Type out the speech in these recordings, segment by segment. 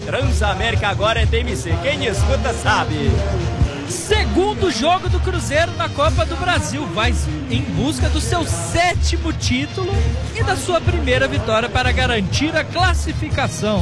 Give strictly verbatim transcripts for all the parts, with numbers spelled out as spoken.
Transamérica agora é T M C. Quem escuta sabe. Segundo jogo do Cruzeiro na Copa do Brasil, vai em busca do seu sétimo título e da sua primeira vitória para garantir a classificação.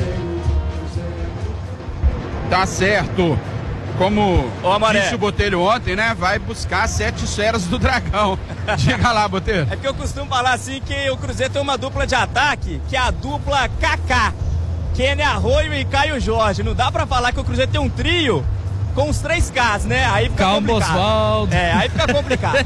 Tá certo. Como Ô, disse o Botelho ontem, né? Vai buscar sete esferas do dragão. Diga lá, Botelho. É que eu costumo falar assim que o Cruzeiro tem uma dupla de ataque, que é a dupla Kaká. Kenny Arroio e Caio Jorge. Não dá pra falar que o Cruzeiro tem um trio com os três Ks, né? Aí fica Calma, complicado. Oswaldo. É, aí fica complicado.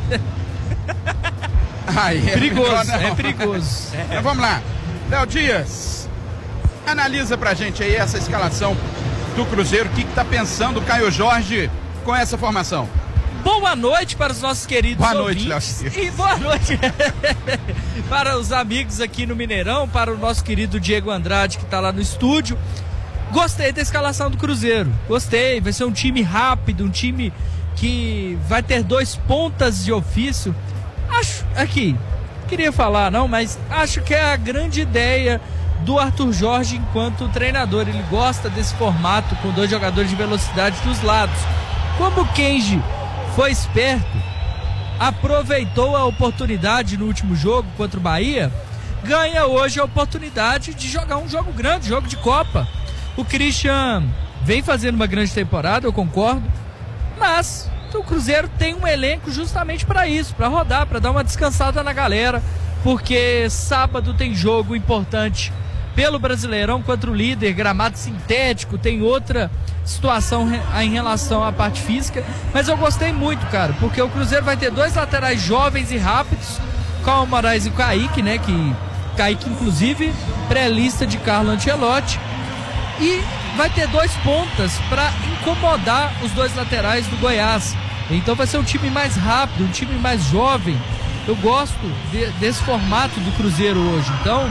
Aí é perigoso, melhor, é perigoso. É. Então vamos lá. Léo Dias, analisa pra gente aí essa escalação do Cruzeiro. O que, que tá pensando o Caio Jorge com essa formação? Boa noite para os nossos queridos boa noite, ouvintes. Léo. E boa noite para os amigos aqui no Mineirão, para o nosso querido Diego Andrade, que está lá no estúdio. Gostei da escalação do Cruzeiro. Gostei, vai ser um time rápido, um time que vai ter dois pontas de ofício. Acho, aqui, queria falar não, mas acho que é a grande ideia do Arthur Jorge enquanto treinador. Ele gosta desse formato com dois jogadores de velocidade dos lados. Como o Kenji foi esperto, aproveitou a oportunidade no último jogo contra o Bahia, ganha hoje a oportunidade de jogar um jogo grande, jogo de Copa. O Christian vem fazendo uma grande temporada, eu concordo, mas o Cruzeiro tem um elenco justamente para isso, para rodar, para dar uma descansada na galera, porque sábado tem jogo importante pelo Brasileirão contra o líder, gramado sintético, tem outra situação em relação à parte física, mas eu gostei muito, cara, porque o Cruzeiro vai ter dois laterais jovens e rápidos, Calma Moraes e o Kaique, né, que Kaique inclusive pré-lista de Carlo Ancelotti, e vai ter dois pontas para incomodar os dois laterais do Goiás. Então vai ser um time mais rápido, um time mais jovem. Eu gosto de, desse formato do Cruzeiro hoje, então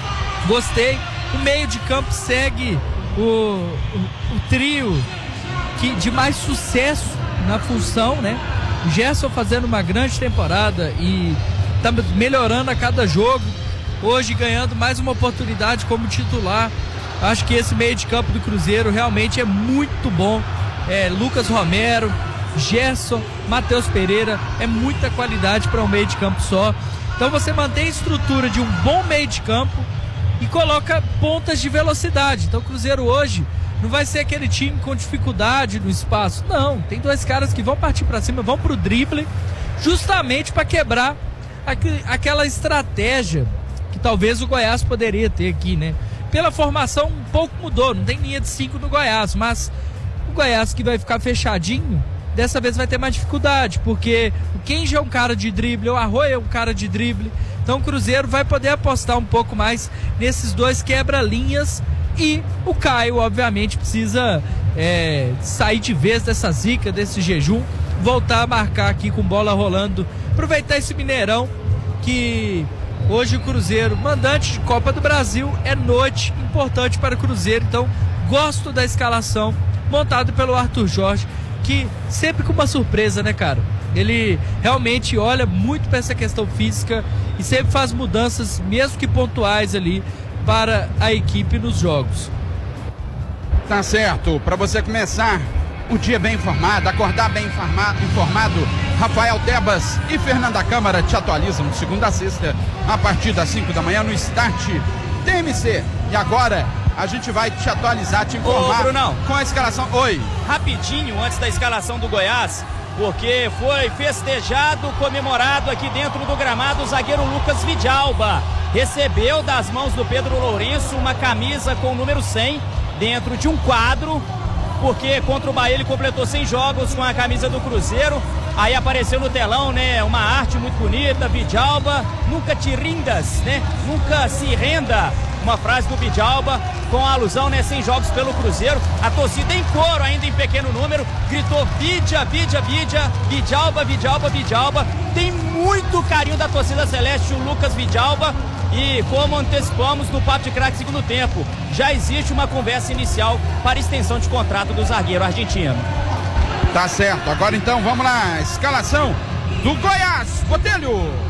gostei. O meio de campo segue o, o, o trio que, de mais sucesso na função, né? O Gerson fazendo uma grande temporada e tá melhorando a cada jogo. Hoje ganhando mais uma oportunidade como titular. Acho que esse meio de campo do Cruzeiro realmente é muito bom. É, Lucas Romero, Gerson, Matheus Pereira, é muita qualidade para um meio de campo só. Então você mantém a estrutura de um bom meio de campo e coloca pontas de velocidade. Então o Cruzeiro hoje não vai ser aquele time com dificuldade no espaço. Não, tem dois caras que vão partir para cima, vão pro drible, justamente para quebrar aqu- aquela estratégia que talvez o Goiás poderia ter aqui, né? Pela formação um pouco mudou, não tem linha de cinco no Goiás, mas o Goiás que vai ficar fechadinho, dessa vez vai ter mais dificuldade, porque o Kenji é um cara de drible, o Arroio é um cara de drible, então o Cruzeiro vai poder apostar um pouco mais nesses dois quebra-linhas e o Caio, obviamente, precisa é, sair de vez dessa zica, desse jejum, voltar a marcar aqui com bola rolando, aproveitar esse Mineirão que... Hoje o Cruzeiro, mandante de Copa do Brasil, é noite importante para o Cruzeiro, então gosto da escalação montada pelo Arthur Jorge, que sempre com uma surpresa, né, cara? Ele realmente olha muito para essa questão física e sempre faz mudanças, mesmo que pontuais ali, para a equipe nos jogos. Tá certo, para você começar o dia bem informado, acordar bem informado, informado, Rafael Tebas e Fernanda Câmara te atualizam de segunda a sexta, a partir das cinco da manhã no Start T M C. E agora a gente vai te atualizar, te informar. Ô, Brunão, com a escalação. Oi. Rapidinho, antes da escalação do Goiás, porque foi festejado, comemorado aqui dentro do gramado o zagueiro Lucas Vidalba. Recebeu das mãos do Pedro Lourenço uma camisa com o número cem dentro de um quadro, porque contra o Bahia ele completou cem jogos com a camisa do Cruzeiro. Aí apareceu no telão, né, uma arte muito bonita, Vidalba, nunca te rindas, né, nunca se renda, uma frase do Vidalba, com a alusão, né, cem jogos pelo Cruzeiro. A torcida em coro, ainda em pequeno número, gritou Vidia, Vidia, Vidia, Vidalba, Vidalba, Vidalba. Tem muito carinho da torcida celeste o Lucas Vidalba. E como antecipamos no Papo de Craque segundo tempo, já existe uma conversa inicial para extensão de contrato do zagueiro argentino. Tá certo, agora então vamos lá, escalação do Goiás, Botelho.